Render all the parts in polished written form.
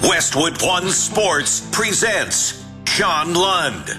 Westwood One Sports presents Sean Lund.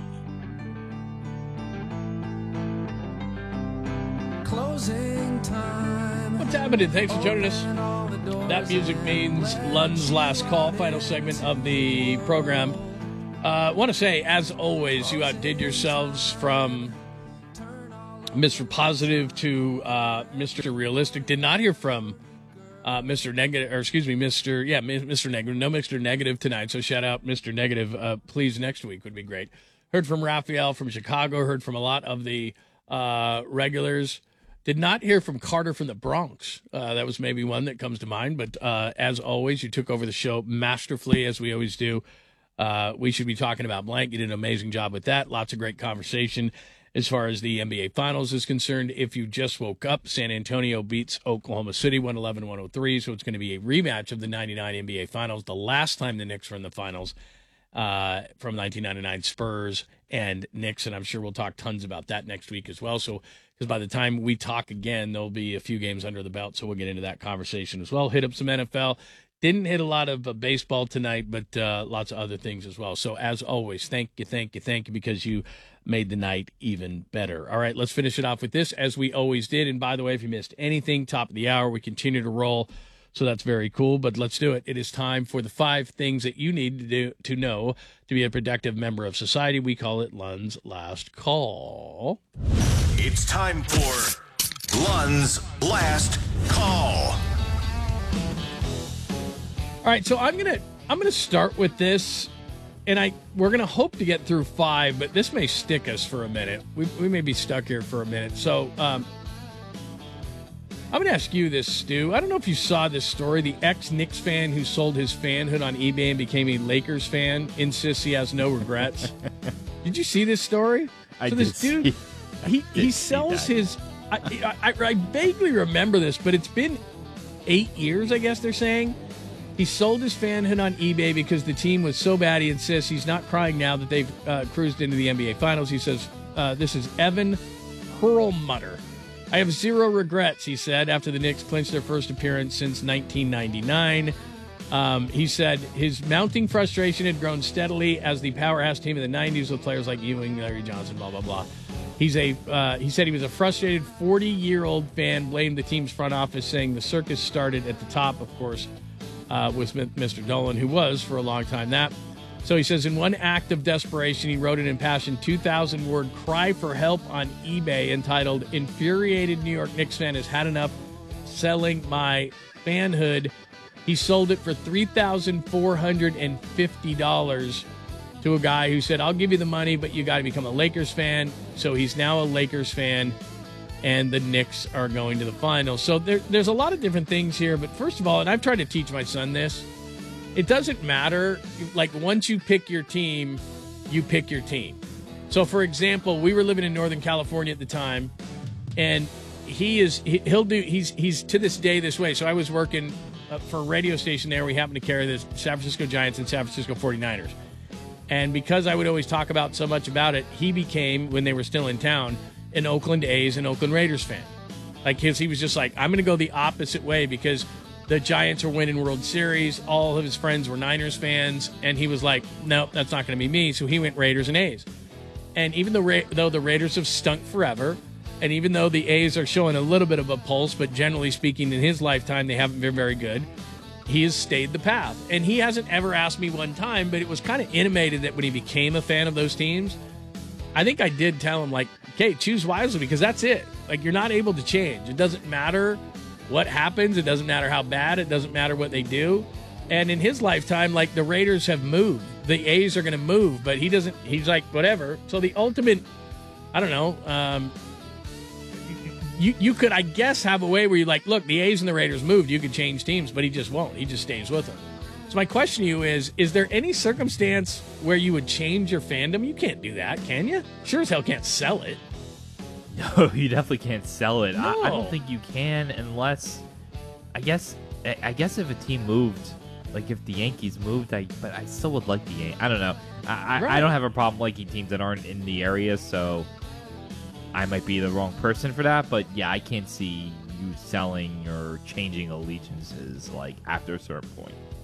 Closing time. What's happening? Thanks for joining us. That music means Lund's last call, final segment of the program. I want to say, as always, you outdid yourselves from Mr. Positive to Mr. Realistic. Did not hear from Mr. Negative, or excuse me, Mr. Negative. No Mr. Negative tonight, so shout out Mr. Negative. Please, next week would be great. Heard from Raphael from Chicago. Heard from a lot of the regulars. Did not hear from Carter from the Bronx. That was maybe one that comes to mind. But as always, you took over the show masterfully, as we always do. We should be talking about blank. You did an amazing job with that. Lots of great conversation as far as the NBA Finals is concerned. If you just woke up, San Antonio beats Oklahoma City 111-103. So it's going to be a rematch of the 99 NBA Finals. The last time the Knicks were in the Finals from 1999, Spurs and Knicks. And I'm sure we'll talk tons about that next week as well. So because by the time we talk again, there'll be a few games under the belt, so we'll get into that conversation as well. Hit up some NFL. Didn't hit a lot of baseball tonight, but lots of other things as well. So as always, thank you, because you made the night even better. All right, let's finish it off with this, as we always did. And by the way, if you missed anything, top of the hour, we continue to roll. So that's very cool, but let's do it. It is time for the 5 things that you need to know to be a productive member of society. We call it Lund's Last Call. It's time for Lund's Last Call. All right, so I'm gonna start with this, and we're gonna hope to get through 5, but this may stick us for a minute. We may be stuck here for a minute. So I'm gonna ask you this, Stu. I don't know if you saw this story. The ex-Knicks fan who sold his fanhood on eBay and became a Lakers fan insists he has no regrets. Did you see this story? I so did this dude, he sells his. I vaguely remember this, but it's been 8 years, I guess they're saying. He sold his fanhood on eBay because the team was so bad. He insists he's not crying now that they've cruised into the NBA Finals. He says, this is Evan Perlmutter. I have zero regrets, he said, after the Knicks clinched their first appearance since 1999. He said his mounting frustration had grown steadily as the powerhouse team of the 90s with players like Ewing, Larry Johnson, blah, blah, blah. He said he was a frustrated 40-year-old fan, blamed the team's front office, saying the circus started at the top, of course, with Mr. Dolan, who was for a long time that. So he says in one act of desperation, he wrote an impassioned 2,000-word cry for help on eBay entitled, "Infuriated New York Knicks fan has had enough selling my fanhood." He sold it for $3,450 to a guy who said, "I'll give you the money, but you got to become a Lakers fan." So he's now a Lakers fan, and the Knicks are going to the finals. So there's a lot of different things here. But first of all, and I've tried to teach my son this, it doesn't matter. Like, once you pick your team, you pick your team. So, for example, we were living in Northern California at the time, and he's to this day this way. So I was working for a radio station there. We happened to carry the San Francisco Giants and San Francisco 49ers. And because I would always talk about so much about it, he became, when they were still in town, an Oakland A's and Oakland Raiders fan. Like, he was just like, I'm going to go the opposite way because the Giants are winning World Series. All of his friends were Niners fans. And he was like, no, that's not going to be me. So he went Raiders and A's. And even though the Raiders have stunk forever, and even though the A's are showing a little bit of a pulse, but generally speaking, in his lifetime, they haven't been very good, he has stayed the path. And he hasn't ever asked me one time, but it was kind of intimated that when he became a fan of those teams, I think I did tell him, like, okay, choose wisely, because that's it. Like, you're not able to change. It doesn't matter what happens. It doesn't matter how bad. It doesn't matter what they do. And in his lifetime, like, the Raiders have moved. The A's are going to move, but he doesn't. He's like, whatever. So the ultimate, I don't know, you could, I guess, have a way where you're like, look, the A's and the Raiders moved. You could change teams, but he just won't. He just stays with them. So my question to you is there any circumstance where you would change your fandom? You can't do that, can you? Sure as hell can't sell it. No, you definitely can't sell it. No. I don't think you can unless, I guess if a team moved, like if the Yankees moved, but I still would like the Yankees. I don't know. I don't have a problem liking teams that aren't in the area, so I might be the wrong person for that, but yeah, I can't see you selling or changing allegiances like after a certain point.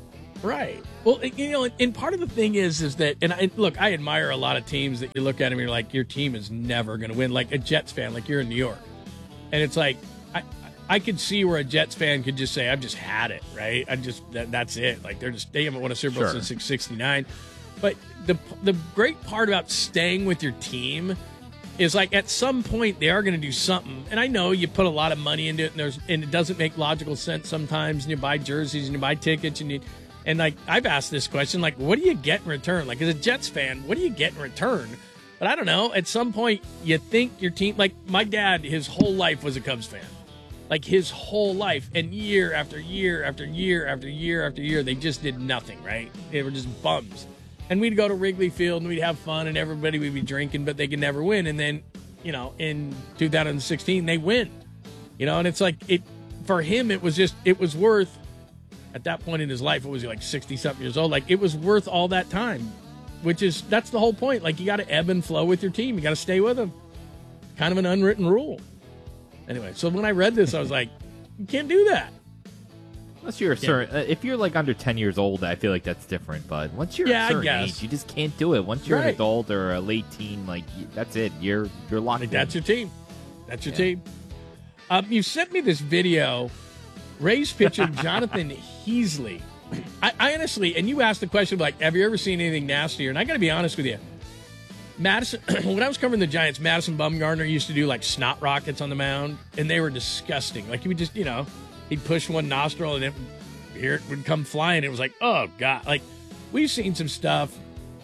Right. Well, and part of the thing is that, and I admire a lot of teams that you look at them and you're like, your team is never going to win. Like a Jets fan, like you're in New York. And it's like, I could see where a Jets fan could just say, I've just had it, right? That's it. Like they haven't won a Super Bowl since 1969. But the great part about staying with your team is like at some point they are going to do something. And I know you put a lot of money into it and it doesn't make logical sense sometimes. And you buy jerseys and you buy tickets and like I've asked this question, like, what do you get in return? Like as a Jets fan, what do you get in return? But I don't know. At some point you think your team, like my dad, his whole life was a Cubs fan. Like his whole life, and year after year after year after year after year, they just did nothing, right? They were just bums. And we'd go to Wrigley Field and we'd have fun and everybody would be drinking, but they could never win. And then, in 2016, they win. And it's like for him, it was worth, at that point in his life, what was he, like 60-something years old? Like it was worth all that time, that's the whole point. Like you got to ebb and flow with your team. You got to stay with them. Kind of an unwritten rule. Anyway, so when I read this, I was like, you can't do that. Unless you're a certain, if you're like under 10 years old, I feel like that's different. But once you're a certain age, you just can't do it. Once you're an adult or a late teen, like that's it. You're locked in. That's your team. That's your team. You sent me this video. Rays pitcher Jonathan Heasley. I honestly, and you asked the question like, have you ever seen anything nastier? And I got to be honest with you. Madison, when I was covering the Giants, Madison Bumgarner used to do like snot rockets on the mound, and they were disgusting. Like he would just, he'd push one nostril and here it would come flying. It was like, oh God. Like we've seen some stuff.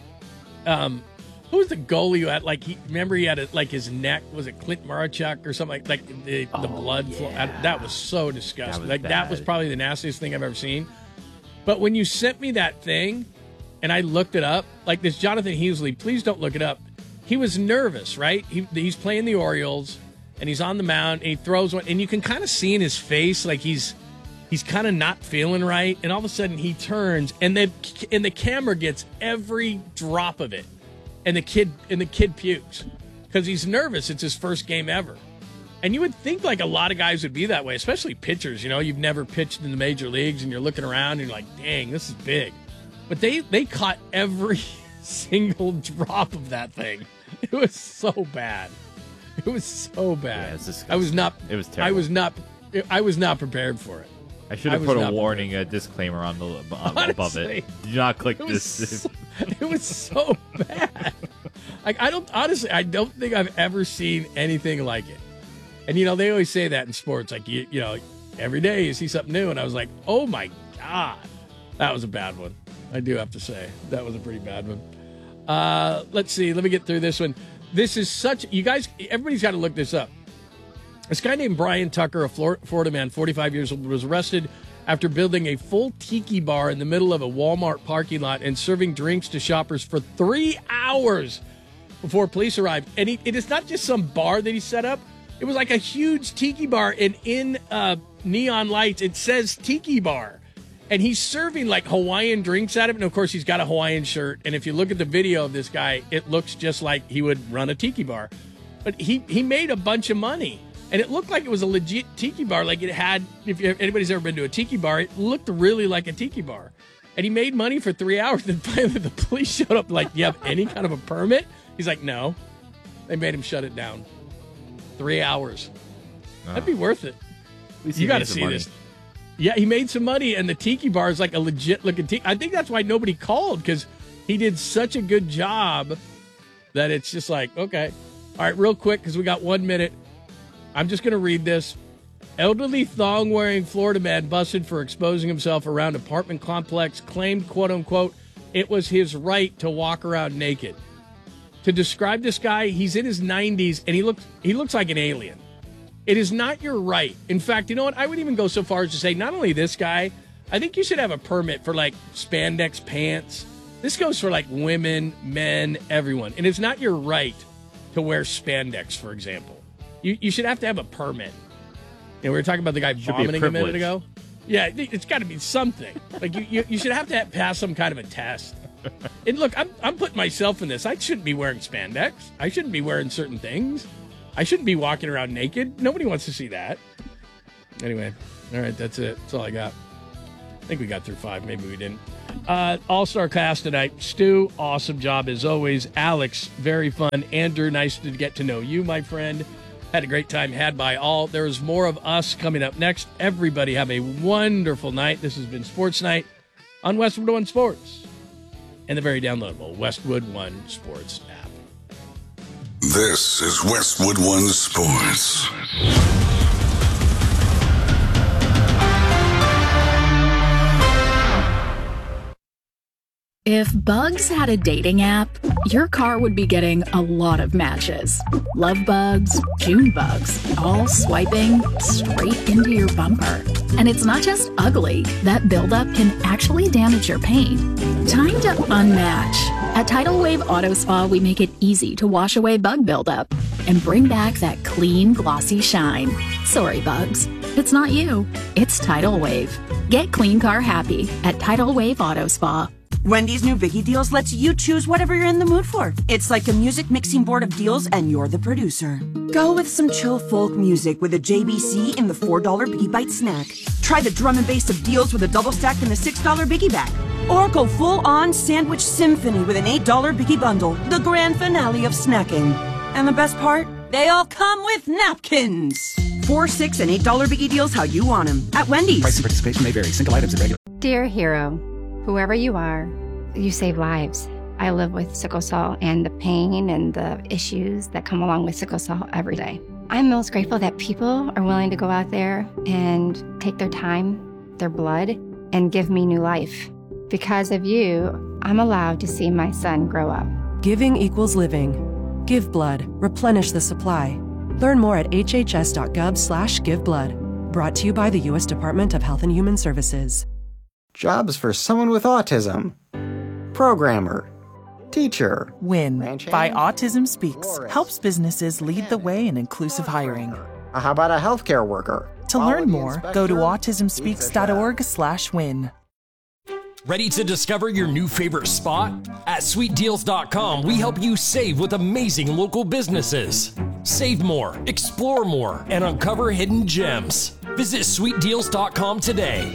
Who was the goalie who had remember he had his neck, was it Clint Marachuk or something like the blood flow? That was so disgusting. That was probably the nastiest thing I've ever seen. But when you sent me that thing and I looked it up, like this Jonathan Heasley, please don't look it up. He was nervous, right? He's playing the Orioles, and he's on the mound, and he throws one, and you can kind of see in his face, like he's kind of not feeling right, and all of a sudden he turns, and the camera gets every drop of it, and the kid pukes because he's nervous. It's his first game ever, and you would think like a lot of guys would be that way, especially pitchers. You've never pitched in the major leagues, and you're looking around, and you're like, dang, this is big. But they caught every single drop of that thing. It was so bad. It was so bad. Yeah, I was not. It was terrible. I was not prepared for it. I should have put a warning, a disclaimer on above it. Do not click this. It was so bad. Like I don't think I've ever seen anything like it. And they always say that in sports, like every day you see something new. And I was like, oh my God, that was a bad one. I do have to say that was a pretty bad one. Let's see. Let me get through this one. This is you guys, everybody's got to look this up. This guy named Brian Tucker, a Florida man, 45 years old, was arrested after building a full tiki bar in the middle of a Walmart parking lot and serving drinks to shoppers for 3 hours before police arrived. And it is not just some bar that he set up. It was like a huge tiki bar, and in neon lights, it says tiki bar. And he's serving like Hawaiian drinks out of it. And of course, he's got a Hawaiian shirt. And if you look at the video of this guy, it looks just like he would run a tiki bar. But he made a bunch of money. And it looked like it was a legit tiki bar. Like it had, if anybody's ever been to a tiki bar, it looked really like a tiki bar. And he made money for 3 hours. Then finally the police showed up like, do you have any kind of a permit? He's like, no. They made him shut it down. 3 hours. That'd be worth it. You got to see this. Yeah, he made some money, and the tiki bar is like a legit looking tiki. I think that's why nobody called, because he did such a good job that it's just like, okay. All right, real quick, because we got 1 minute. I'm just going to read this. Elderly thong-wearing Florida man busted for exposing himself around apartment complex claimed, quote-unquote, it was his right to walk around naked. To describe this guy, he's in his 90s, and he looks like an alien. It is not your right. In fact, you know what? I would even go so far as to say, not only this guy, I think you should have a permit for like spandex pants. This goes for like women, men, everyone. And it's not your right to wear spandex, for example. You should have to have a permit. We were talking about the guy vomiting a minute ago. Yeah, it's got to be something. Like you should have to pass some kind of a test. And look, I'm putting myself in this. I shouldn't be wearing spandex. I shouldn't be wearing certain things. I shouldn't be walking around naked. Nobody wants to see that. Anyway, all right, that's it. That's all I got. think we got through 5. Maybe we didn't. All-star cast tonight. Stu, awesome job as always. Alex, very fun. Andrew, nice to get to know you, my friend. Had a great time had by all. There's more of us coming up next. Everybody have a wonderful night. This has been Sports Night on Westwood One Sports and the very downloadable Westwood One Sports app. This is Westwood One Sports. If Bugs had a dating app, your car would be getting a lot of matches. Love bugs, June bugs, all swiping straight into your bumper. And it's not just ugly. That buildup can actually damage your paint. Time to unmatch. At Tidal Wave Auto Spa, we make it easy to wash away bug buildup and bring back that clean, glossy shine. Sorry, bugs. It's not you. It's Tidal Wave. Get clean car happy at Tidal Wave Auto Spa. Wendy's new Biggie Deals lets you choose whatever you're in the mood for. It's like a music mixing board of deals, and you're the producer. Go with some chill folk music with a JBC in the $4 Biggie Bite snack. Try the drum and bass of deals with a double stack in the $6 Biggie Bag. Or go full-on sandwich symphony with an $8 Biggie Bundle, the grand finale of snacking. And the best part? They all come with napkins. $4, $6, and $8 Biggie Deals how you want them at Wendy's. Price and participation may vary. Single items and regular. Dear hero, whoever you are, you save lives. I live with sickle cell and the pain and the issues that come along with sickle cell every day. I'm most grateful that people are willing to go out there and take their time, their blood, and give me new life. Because of you, I'm allowed to see my son grow up. Giving equals living. Give blood. Replenish the supply. Learn more at hhs.gov/giveblood. Brought to you by the U.S. Department of Health and Human Services. Jobs for someone with autism. Programmer. Teacher. WIN by Autism Speaks helps businesses lead the way in inclusive hiring. How about a healthcare worker? To learn more, go to autismspeaks.org/win. Ready to discover your new favorite spot? At sweetdeals.com, we help you save with amazing local businesses. Save more, explore more, and uncover hidden gems. Visit sweetdeals.com today.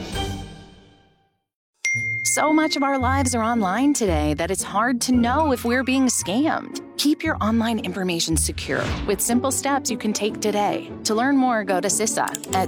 So much of our lives are online today that it's hard to know if we're being scammed. Keep your online information secure with simple steps you can take today. To learn more, go to CISA at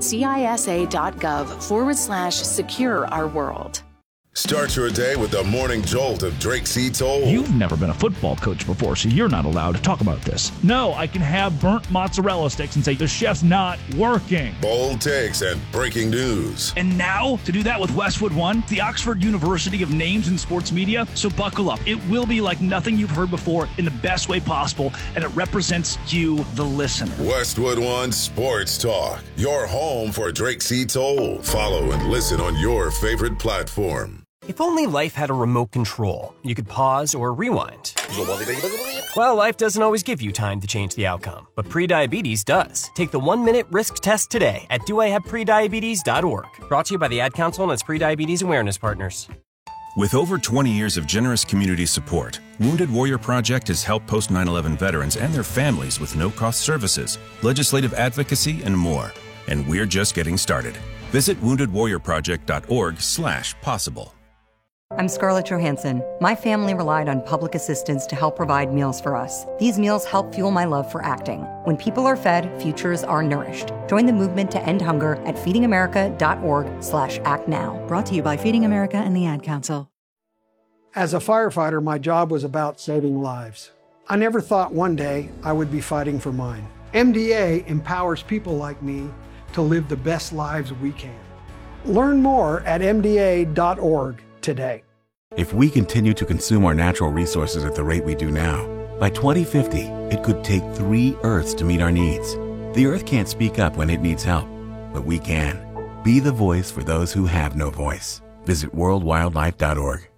CISA.gov/secure our world. Start your day with the morning jolt of Drake C. Toll. You've never been a football coach before, so you're not allowed to talk about this. No, I can have burnt mozzarella sticks and say the chef's not working. Bold takes and breaking news. And now, to do that with Westwood One, the Oxford University of names in sports media, so buckle up. It will be like nothing you've heard before in the best way possible, and it represents you, the listener. Westwood One Sports Talk, your home for Drake C. Toll. Follow and listen on your favorite platform. If only life had a remote control, you could pause or rewind. Well, life doesn't always give you time to change the outcome, but prediabetes does. Take the 1-minute risk test today at doihaveprediabetes.org. Brought to you by the Ad Council and its prediabetes awareness partners. With over 20 years of generous community support, Wounded Warrior Project has helped post 9/11 veterans and their families with no-cost services, legislative advocacy, and more. And we're just getting started. Visit woundedwarriorproject.org/possible. I'm Scarlett Johansson. My family relied on public assistance to help provide meals for us. These meals help fuel my love for acting. When people are fed, futures are nourished. Join the movement to end hunger at feedingamerica.org/actnow. Brought to you by Feeding America and the Ad Council. As a firefighter, my job was about saving lives. I never thought one day I would be fighting for mine. MDA empowers people like me to live the best lives we can. Learn more at mda.org today. If we continue to consume our natural resources at the rate we do now, by 2050, it could take 3 Earths to meet our needs. The Earth can't speak up when it needs help, but we can. Be the voice for those who have no voice. Visit worldwildlife.org.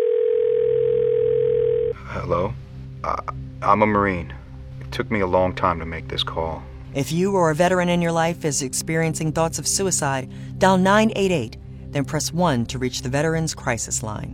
Hello? I'm a Marine. It took me a long time to make this call. If you or a veteran in your life is experiencing thoughts of suicide, dial 988, then press 1 to reach the Veterans Crisis Line.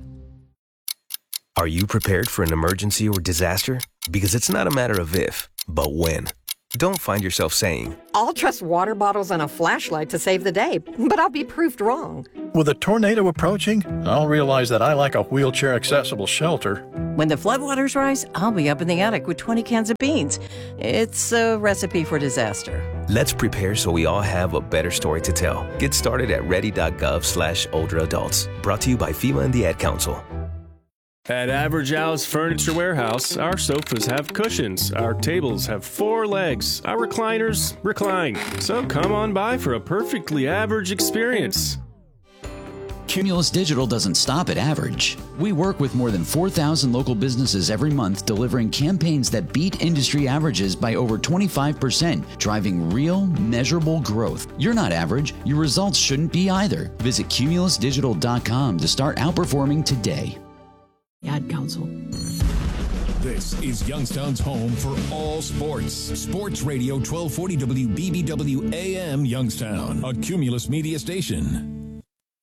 Are you prepared for an emergency or disaster? Because it's not a matter of if, but when. Don't find yourself saying, I'll trust water bottles and a flashlight to save the day, but I'll be proved wrong. With a tornado approaching, I'll realize that I like a wheelchair-accessible shelter. When the floodwaters rise, I'll be up in the attic with 20 cans of beans. It's a recipe for disaster. let's prepare so we all have a better story to tell. Get started at ready.gov/older adults. Brought to you by FEMA and the Ad Council. At Average Al's Furniture Warehouse, our sofas have cushions, our tables have 4 legs, our recliners recline. So come on by for a perfectly average experience. Cumulus Digital doesn't stop at average. We work with more than 4,000 local businesses every month, delivering campaigns that beat industry averages by over 25%, driving real, measurable growth. You're not average. Your results shouldn't be either. Visit cumulusdigital.com to start outperforming today. Ad Council. This is Youngstown's home for all sports. Sports Radio 1240 WBBW AM Youngstown, a Cumulus media station.